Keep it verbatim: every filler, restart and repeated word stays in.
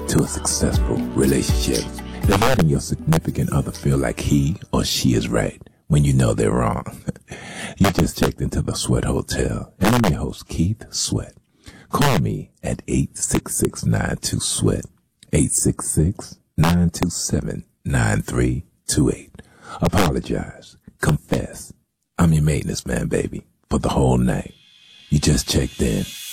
to a successful relationship. They're letting your significant other feel like he or she is right when you know they're wrong. You just checked into the Sweat Hotel, and I'm your host, Keith Sweat. Call me at eight six six, nine two, SWEAT, eight six six, nine two seven, nine three two eight. Apologize. Confess. I'm your maintenance man, baby, for the whole night. You just checked in.